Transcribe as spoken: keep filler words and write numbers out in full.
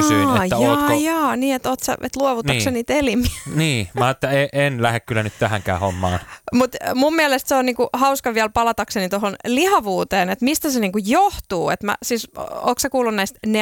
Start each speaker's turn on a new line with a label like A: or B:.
A: kysyin, että
B: jaa,
A: ootko...
B: Jaa, niin, että, oot sä, että luovutatko
A: niin.
B: niitä elimiä?
A: Niin, mä että en, en lähde kyllä nyt tähänkään hommaan.
B: Mutta mun mielestä se on niinku hauska vielä palatakseni tuohon lihavuuteen, että mistä se niinku johtuu. Et mä, siis, onko sä kuullut näistä